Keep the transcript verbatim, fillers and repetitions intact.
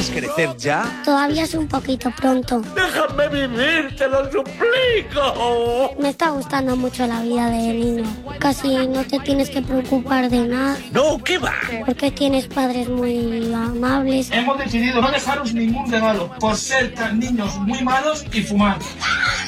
¿Quieres crecer ya? Todavía es un poquito pronto. ¡Déjame vivir, te lo suplico! Me está gustando mucho la vida de niño. Casi no te tienes que preocupar de nada. No, ¿qué va? Porque tienes padres muy amables. Hemos decidido no dejaros ningún regalo por ser tan niños muy malos y fumar.